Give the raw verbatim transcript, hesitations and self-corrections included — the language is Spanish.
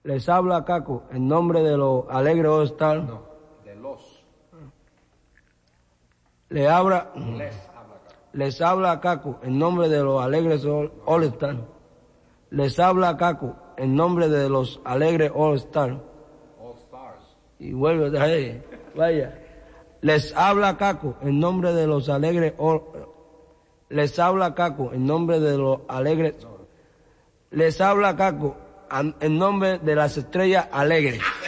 Les habla Caco en nombre de los Alegres All Stars. No, de los. Le habla, Les habla Caco. les habla Caco en nombre de los Alegres All, All Stars. Les habla Caco en nombre de los Alegres All Stars. All Stars. Y vuelve ahí, vaya. Les habla Caco en nombre de los Alegres All, les habla Caco en nombre de los Alegres. Les habla Caco en nombre de las Estrellas Alegres.